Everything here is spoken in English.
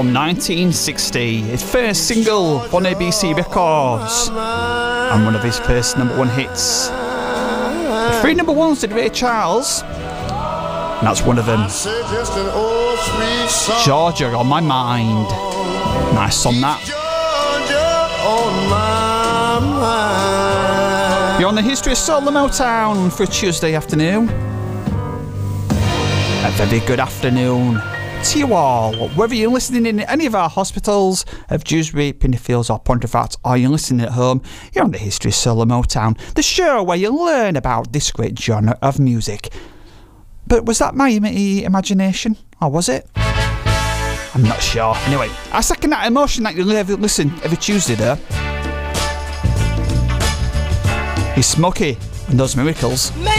from 1960. His first single on ABC Records and one of his first number one hits. The 3 number ones did Ray Charles, and that's one of them. Georgia on My Mind. Nice song that. You're on the History of Soul and Motown for a Tuesday afternoon. A very good afternoon to you all, whether you're listening in any of our hospitals of Dewsbury, Pinderfields or Pontefract, or you're listening at home. You're on the History of Soul and Motown, the show where you learn about this great genre of music. But was that my imagination, or was it? I'm not sure. Anyway, I second that emotion that you listen every Tuesday there. He's Smokey and those Miracles.